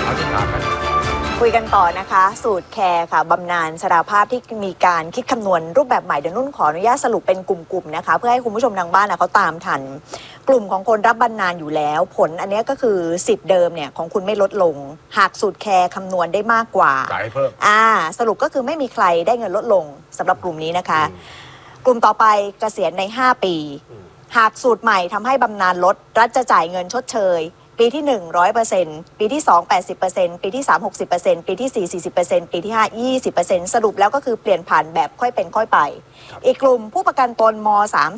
เอาที่ถามกันคุยกันต่อนะคะสูตรแคร์ค่ะบำนาญชราภาพที่มีการคิดคำนวณรูปแบบใหม่เดี๋ยวนุ่นขออนุญาตสรุปเป็นกลุ่มๆนะคะเพื่อให้คุณผู้ชมทางบ้านเขาตามทันกลุ่มของคนรับบำนาญอยู่แล้วผลอันนี้ก็คือสิทธิ์เดิมเนี่ยของคุณไม่ลดลงหากสูตรแคร์คำนวณได้มากกว่าจ่ายเพิ่มสรุปก็คือไม่มีใครได้เงินลดลงสำหรับกลุ่มนี้นะคะกลุ่มต่อไปเกษียณใน5 ปีหากสูตรใหม่ทำให้บำนาญลดรัฐจะจ่ายเงินชดเชยปีที่1 100%ปีที่2 80%ปีที่3 60%ปีที่4 40%ปีที่5 20%สรุปแล้วก็คือเปลี่ยนผ่านแบบค่อยเป็นค่อยไปอีกกลุ่มผู้ประกันตนม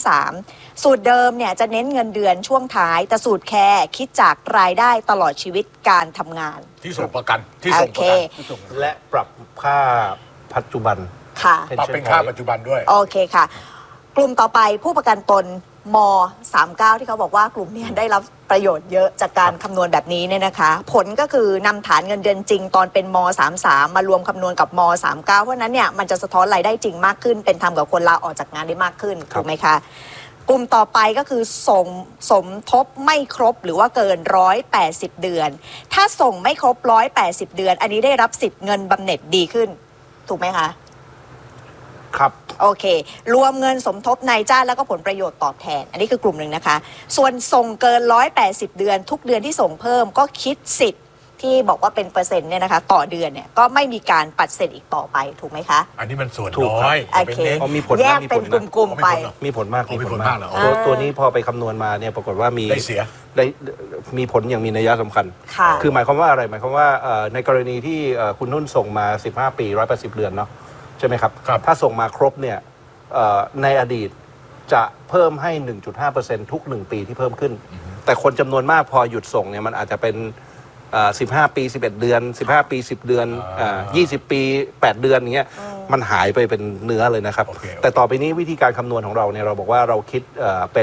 33สูตรเดิมเนี่ยจะเน้นเงินเดือนช่วงท้ายแต่สูตรแคร์คิดจากรายได้ตลอดชีวิตการทำงานที่ส่งประกันที่ส่งประกันและปรับค่าปัจจุบันค่ะปรับเป็นค่าปัจจุบันด้วยโอเคค่ะกลุ่มต่อไปผู้ประกันตนม39ที่เขาบอกว่ากลุ่มนี้ได้รับประโยชน์เยอะจากการคำนวณแบบนี้เนี่ยนะคะผลก็คือนำฐานเงินเดือนจริงตอนเป็นม33มารวมคำนวณกับม39เพราะนั้นเนี่ยมันจะสะท้อนรายได้จริงมากขึ้นเป็นธรรมกับคนลาออกจากงานได้มากขึ้นถูกไหมคะกลุ่มต่อไปก็คือสมทบไม่ครบหรือว่าเกิน180เดือนถ้าส่งไม่ครบ180เดือนอันนี้ได้รับสิทธิ์เงินบำเหน็จดีขึ้นถูกไหมคะครับโอเครวมเงินสมทบนายจ้างแล้วก็ผลประโยชน์ตอบแทนอันนี้คือกลุ่มหนึ่งนะคะส่วนส่งเกิน180เดือนทุกเดือนที่ส่งเพิ่มก็คิดสิทธิ์ที่บอกว่าเป็นเปอร์เซ็นต์เนี่ยนะคะต่อเดือนเนี่ยก็ไม่มีการปัดเศษอีกต่อไปถูกไหมคะอันนี้มันส่วนน้อยโอเคแยกเป็นกลุ่มๆไปมีผลมากตัวนี้พอไปคำนวณมาเนี่ยปรากฏว่ามีได้เสียได้มีผลอย่างมีนัยสำคัญคือหมายความว่าอะไรหมายความว่าในกรณีที่คุณนุ่นส่งมา15 ปี180เดือนเนาะใช่ไหมครับถ้าส่งมาครบเนี่ยในอดีตจะเพิ่มให้ 1.5% ทุก1ปีที่เพิ่มขึ้นแต่คนจำนวนมากพอหยุดส่งเนี่ยมันอาจจะเป็น15 ปี 11 เดือน15 ปี 10 เดือน20 ปี 8 เดือนอย่างเงี้ยมันหายไปเป็นเนื้อเลยนะครับแต่ต่อไปนี้วิธีการคำนวณของเราเนี่ยเราบอกว่าเราคิดเป็น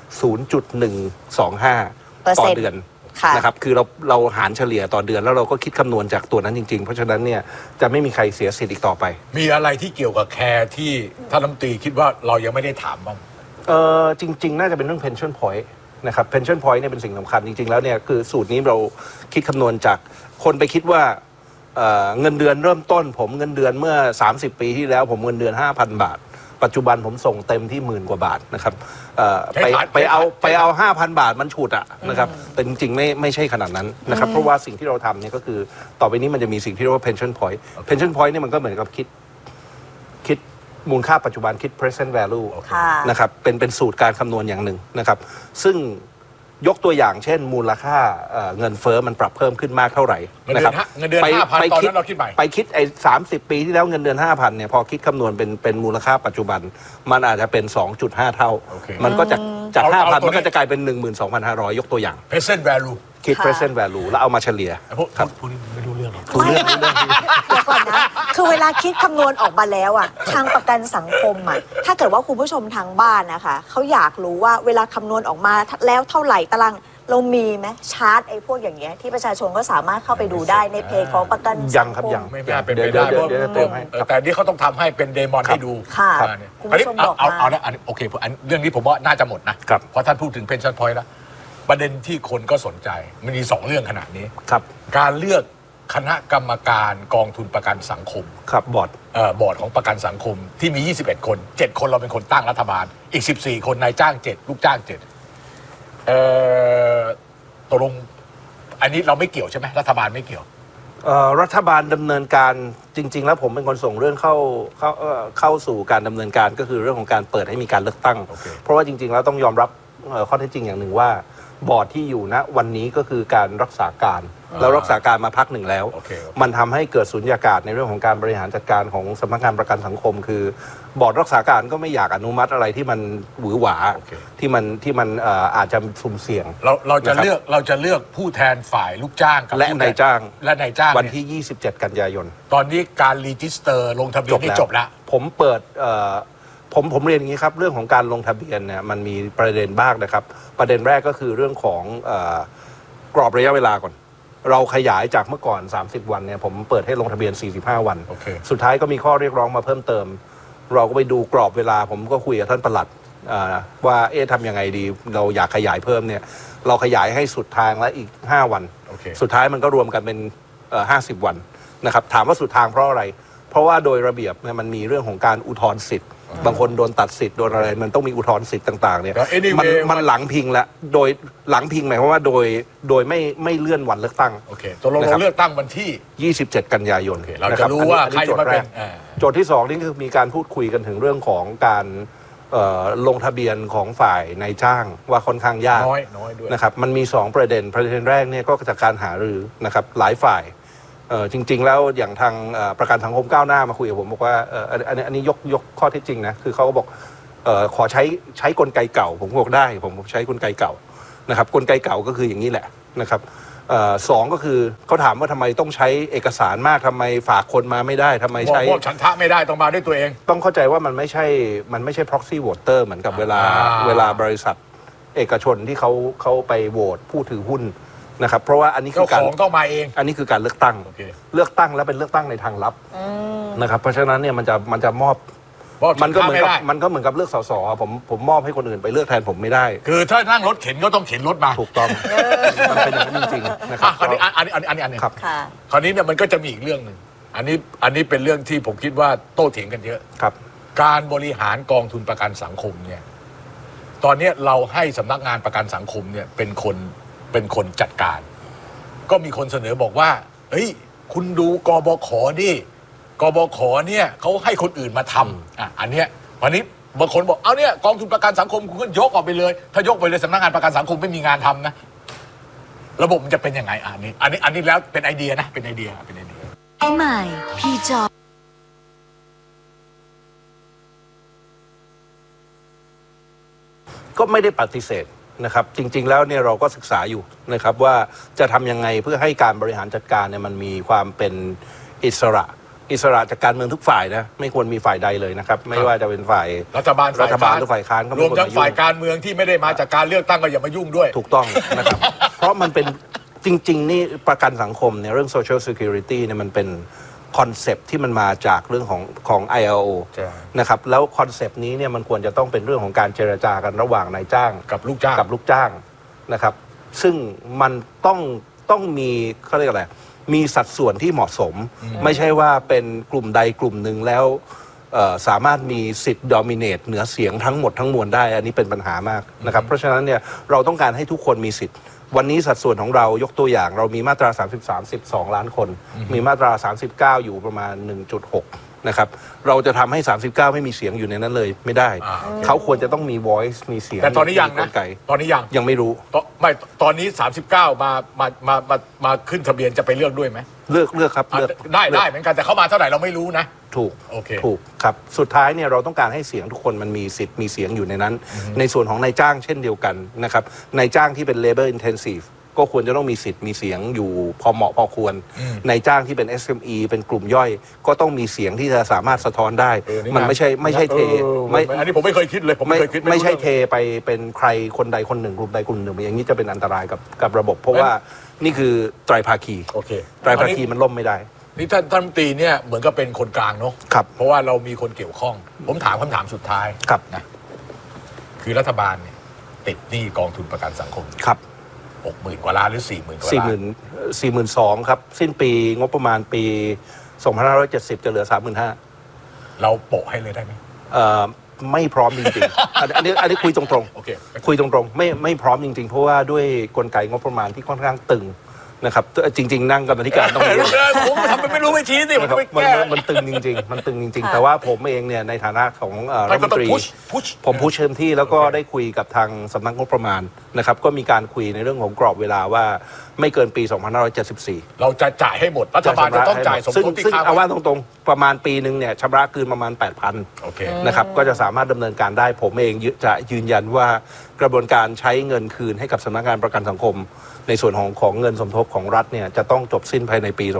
0.125 ต่อเดือนนะครับคือเราหารเฉลี่ยต่อเดือนแล้วเราก็คิดคำนวณจากตัวนั้นจริงๆเพราะฉะนั้นเนี่ยจะไม่มีใครเสียสิทธิ์อีกต่อไปมีอะไรที่เกี่ยวกับแคร์ที่ท่านรัฐมนตรีคิดว่าเรายังไม่ได้ถามบ้างจริงๆน่าจะเป็นเรื่อง pension point นะครับ pension point เนี่ยเป็นสิ่งสำคัญจริงๆแล้วเนี่ยคือสูตรนี้เราคิดคำนวณจากคนไปคิดว่าเงินเดือนเริ่มต้นผมเงินเดือนเมื่อ30 ปีที่แล้วผมเงินเดือน 5,000 บาทปัจจุบันผมส่งเต็มที่10,000 กว่าบาทนะครับไปเอา 5,000 บาทมันฉุดอะนะครับแต่จริงๆไม่ใช่ขนาดนั้นนะครับเพราะว่าสิ่งที่เราทำเนี่ยก็คือต่อไปนี้มันจะมีสิ่งที่เรียกว่า pension point pension point เนี่ยมันก็เหมือนกับคิดมูลค่าปัจจุบันคิด present value นะครับเป็นสูตรการคำนวณอย่างหนึ่งนะครับซึ่งยกตัวอย่างเช่นมูลค่าเงินเฟ้อมันปรับเพิ่มขึ้นมากเท่าไหร่นะครับเงินเดือน 5,000 ตอนนั้นเราคิดใหม่ไปคิดไอ้30 ปีที่แล้วเงินเดือน 5,000 เนี่ยพอคิดคำนวณเป็นมูลค่าปัจจุบันมันอาจจะเป็น 2.5 เท่ามันก็จาก 5,000 มันก็จะกลายเป็น 12,500 ยกตัวอย่าง present value คิด present value แล้วเอามาเฉลี่ยครับพูดไม่รู้เรื่องหรอกเดี๋ยวก่อนนะคือเวลาคิดคำนวณออกมาแล้วอ่ะทางประกันสังคมอ่ะถ้าเกิดว่าคุณผู้ชมทางบ้านนะคะเขาอยากรู้ว่าเวลาคำนวณออกมาแล้วเท่าไหร่ตารางเรามีไหมชาร์ตไอ้พวกอย่างเงี้ยที่ประชาชนก็สามารถเข้าไปดูได้ในเพจของประกันยังครับยังไม่น่าเป็นไปได้เพราะแต่นี่เขาต้องทำให้เป็นเดมอนให้ดูค่ะคุณผู้ชมบอกเอานะโอเคเรื่องนี้ผมว่าน่าจะหมดนะเพราะท่านพูดถึง pension point แล้วประเด็นที่คนก็สนใจมันมี2 เรื่องขนาดนี้การเลือกคณะกรรมการกองทุนประกันสังคมครับบอร์ดของประกันสังคมที่มี21 คน7 คนเราเป็นคนตั้งรัฐบาลอีก14 คนนายจ้าง7ลูกจ้าง7ตกลงอันนี้เราไม่เกี่ยวใช่ไหมรัฐบาลไม่เกี่ยวรัฐบาลดำเนินการจริงๆแล้วผมเป็นคนส่งเรื่องเข้าสู่การดำเนินการก็คือเรื่องของการเปิดให้มีการเลือกตั้งเพราะว่าจริงๆแล้วต้องยอมรับข้อเท็จจริงอย่างหนึ่งว่าบอร์ดที่อยู่ณวันนี้ก็คือการรักษาการแล้วรักษาการมาพักหนึ่งแล้วมันทำให้เกิดสุญญากาศในเรื่องของการบริหารจัดการของสำนักงานประกันสังคมคือบอร์ดรักษาการก็ไม่อยากอนุมัติอะไรที่มันหวือหวาที่มันอาจจะสุ่มเสี่ยงเราจะเลือกผู้แทนฝ่ายลูกจ้างและนายจ้างวันที่27 กันยายนตอนนี้การรีจิสเตอร์ลงทะเบียนนี่จบแล้วผมเปิดผมเรียนอย่างนี้ครับเรื่องของการลงทะเบียนเนี่ยมันมีประเด็นบ้างนะครับประเด็นแรกก็คือเรื่องของกรอบระยะเวลาก่อนเราขยายจากเมื่อก่อน30 วันเนี่ยผมเปิดให้ลงทะเบียน45 วันสุดท้ายก็มีข้อเรียกร้องมาเพิ่มเติมเราก็ไปดูกรอบเวลาผมก็คุยกับท่านปลัดว่าทำยังไงดีเราอยากขยายเพิ่มเนี่ยเราขยายให้สุดทางและอีก5 วันสุดท้ายมันก็รวมกันเป็น 50 วันนะครับถามว่าสุดทางเพราะอะไรเพราะว่าโดยระเบียบเนี่ยมันมีเรื่องของการอุทธรณ์สิทธิ์บางคนโดนตัดสิทธิ์โดนอะไรมันต้องมีอุทธรณ์สิทธิ์ต่างๆเนี่ยมันหลังพิงแล้วโดยหลังพิงหมายความว่าโดยไม่เลื่อนวันเลือกตั้งโอเคตกลงเราเลือกตั้งวันที่ 27 กันยายนเราจะรู้ว่าใครจะมาเป็นโจทย์ที่2นี่คือมีการพูดคุยกันถึงเรื่องของการลงทะเบียนของฝ่ายนายจ้างว่าค่อนข้างยากน้อยด้วยนะครับมันมี2ประเด็นแรกเนี่ยก็จากการหารือนะครับหลายฝ่ายจริงๆแล้วอย่างทางประกันสังคมก้าวหน้ามาคุยกับผมบอกว่าอันนี้ยกข้อเท็จจริงนะคือเขาก็บอกขอใช้กลไกเก่าผมบอกได้ผมใช้กลไกเก่านะครับกลไกเก่าก็คืออย่างนี้แหละนะครับสองก็คือเขาถามว่าทำไมต้องใช้เอกสารมากทำไมฝากคนมาไม่ได้ทำไมใช้มอบฉันทะไม่ได้ต้องมาด้วยตัวเองต้องเข้าใจว่ามันไม่ใช่ proxy voter เหมือนกับเวลาบริษัทเอกชนที่เขาไปโหวตผู้ถือหุ้นนะครับเพราะว่าอันนี้คือการต้องมาเองอันนี้คือการเลือกตั้งเลือกตั้งแล้วเป็นเลือกตั้งในทางลับนะครับเพราะฉะนั้นเนี่ยมันจะมอบมันก็เหมือนกับเลือกสสผมมอบให้คนอื่นไปเลือกแทนผมไม่ได้คือถ้านั่งรถเข็นก็ต้องเข็นรถมาถูกต้องมันเป็นอย่างนั้นจริงๆนะครับคราวนี้อันนี้ครับคราวนี้เนี่ยมันก็จะมีอีกเรื่องหนึ่งอันนี้เป็นเรื่องที่ผมคิดว่าโต้เถียงกันเยอะครับการบริหารกองทุนประกันสังคมเนี่ยตอนนี้เราให้สำนักงานประกันสังคมเนี่ยเป็นคนจัดการก็มีคนเสนอบอกว่าเฮ้ยคุณดูกบข.ดิกบข.เนี่ยเขาให้คนอื่นมาทำอันเนี้ยวันนี้บางคนบอกเอาเนี่ยกองทุนประกันสังคมคุณก็ยกออกไปเลยถ้ายกไปเลยสำนักงานประกันสังคมไม่มีงานทำนะระบบมันจะเป็นยังไงอันนี้แล้วเป็นไอเดียนะเป็นไอเดียใหม่พีจอก็ไม่ได้ปฏิเสธนะครับจริงๆแล้วเนี่ยเราก็ศึกษาอยู่นะครับว่าจะทำยังไงเพื่อให้การบริหารจัดการเนี่ยมันมีความเป็นอิสระจากการเมืองทุกฝ่ายนะไม่ควรมีฝ่ายใดเลยนะครับไม่ว่าจะเป็นฝ่ายรัฐบาลหรือฝ่ายค้านรวมทั้งฝ่ายการเมืองที่ไม่ได้มาจากการเลือกตั้งก็อย่ามายุ่งด้วยถูกต้องนะครับ เพราะมันเป็นจริงๆนี่ประกันสังคมเนี่ยเรื่อง social security เนี่ยมันเป็นคอนเซปต์ที่มันมาจากเรื่องของ ILO นะครับแล้วคอนเซปต์นี้เนี่ยมันควรจะต้องเป็นเรื่องของการเจรจากันระหว่างนายจ้างกับลูกจ้างนะครับซึ่งมันต้องมีเขาเรียกอะไรมีสัดส่วนที่เหมาะสมไม่ใช่ว่าเป็นกลุ่มใดกลุ่มหนึ่งแล้วสามารถมีสิทธิ์ดอมิเนตเหนือเสียงทั้งหมดทั้งมวลได้อันนี้เป็นปัญหามากนะครับเพราะฉะนั้นเนี่ยเราต้องการให้ทุกคนมีสิทธิ์วันนี้สัดส่วนของเรายกตัวอย่างเรามีมาตรา33 12ล้านคนมีมาตรา39อยู่ประมาณ 1.6 นะครับเราจะทำให้39ไม่มีเสียงอยู่ในนั้นเลยไม่ได้เขาควรจะต้องมี voice มีเสียงแต่ตอนนี้ยังนะตอนนี้ยังไม่รู้ไม่ตอนนี้39มาขึ้นทะเบียนจะไปเลือกด้วยไหมเลือกครับเลือกได้เหมือนกันแต่เขามาเท่าไหร่เราไม่รู้นะถูกครับสุดท้ายเนี่ยเราต้องการให้เสียงทุกคนมันมีสิทธิ์มีเสียงอยู่ในนั้นในส่วนของนายจ้างเช่นเดียวกันนะครับนายจ้างที่เป็น labor intensive ก็ควรจะต้องมีสิทธิ์มีเสียงอยู่พอเหมาะพอควรนายจ้างที่เป็น SME เป็นกลุ่มย่อยก็ต้องมีเสียงที่จะสามารถสะท้อนได้มันไม่ใช่เทอันนี้ผมไม่เคยคิดเลยไม่ใช่เทไปเป็นใครคนใดคนหนึ่งกลุ่มใดกลุ่มหนึ่งอย่างนี้จะเป็นอันตรายกับระบบเพราะว่านี่คือไตรภาคีไตรภาคีมันล่มไม่ได้นี่ท่านรัฐมนตรีเนี่ยเหมือนกับเป็นคนกลางเนาะเพราะว่าเรามีคนเกี่ยวข้องผมถามคำถามสุดท้ายนะคือรัฐบาลเนี่ยติดหนี้กองทุนประกันสังคมครับ 60,000 กว่าล้านหรือ 40,000 กว่าล้าน 42,000ครับสิ้นปีงบประมาณปี2570จะเหลือ 35,000 เราโปะให้เลยได้ไหมไม่พร้อมจริงๆอันนี้คุยตรงๆคุยตรงๆไม่พร้อมจริงๆเพราะว่าด้วยกลไกงบประมาณที่ค่อนข้างตึงนะครับจริงๆนั่งกรรมธิการต้องผมทำไม่รู้ไม่ชี้สิมันตึงจริงๆมันตึงจริงๆแต่ว่าผมเองเนี่ยในฐานะของรัฐมนตรีผมพุชเชิญที่แล้วก็ได้คุยกับทางสำนักงบประมาณนะครับก็มีการคุยในเรื่องของกรอบเวลาว่าไม่เกินปี2574 เราจะจ่ายให้หมดรัฐบาลจะต้องจ่ายสมทบที่ค้างเอาว่าตรงๆประมาณปีนึงเนี่ยชำระคืนประมาณ 8,000 นะครับก็จะสามารถดำเนินการได้ผมเองจะยืนยันว่ากระบวนการใช้เงินคืนให้กับสำนักงานประกันสังคมในส่วนของเงินสมทบของรัฐเนี่ยจะต้องจบสิ้นภายในปี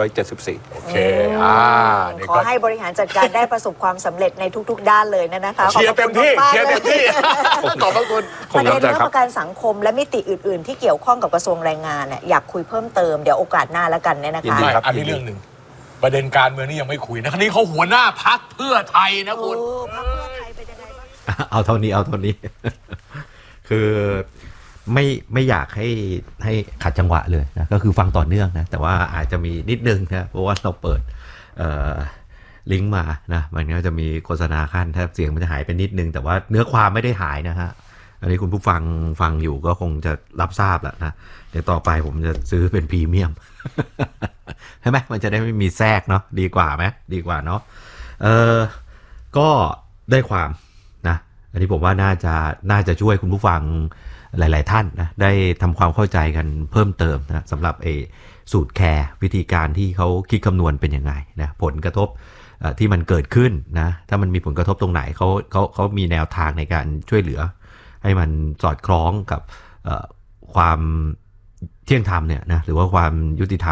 2574 โอเคขอให้บริหารจัดการได้ประสบความสำเร็จในทุกๆด้านเลยนะคะเชียร์เต็มที่ขอบคุณประเด็นเรื่องประกันสังคมและมิติอื่นๆที่เกี่ยวข้องกับกระทรวงแรงงานเนี่ยอยากคุยเพิ่มเติมเดี๋ยวโอกาสหน้าแล้วกันเนี่ยนะคะอันนี้เรื่องหนึ่งประเด็นการเมืองนี่ยังไม่คุยนะคราวนี้เขาหัวหน้าพรรคเพื่อไทยนะคุณพรรคเพื่อไทยเป็นยังไงบ้างเอาเท่านี้คือไม่อยากให้ขัดจังหวะเลยนะก็คือฟังต่อเนื่องนะแต่ว่าอาจจะมีนิดนึงนะเพราะว่าเราเปิดลิงก์มานะมันก็จะมีโฆษณาขั้นถ้าเสียงมันจะหายไปนิดนึงแต่ว่าเนื้อความไม่ได้หายนะฮะอันนี้คุณผู้ฟังอยู่ก็คงจะรับทราบแล้วนะเดี๋ยวต่อไปผมจะซื้อเป็นพรีเมียม ใช่ไหมมันจะได้ไม่มีแทรกเนาะดีกว่าไหมดีกว่าเนาะก็ได้ความนะอันนี้ผมว่าน่าจะช่วยคุณผู้ฟังหลายๆท่านนะได้ทำความเข้าใจกันเพิ่มเติมนะสำหรับสูตรแคร์วิธีการที่เขาคิดคำนวณเป็นยังไงนะผลกระทบที่มันเกิดขึ้นนะถ้ามันมีผลกระทบตรงไหนเขามีแนวทางในการช่วยเหลือให้มันสอดคล้องกับความเที่ยงธรรมเนี่ยนะหรือว่าความยุติธรรม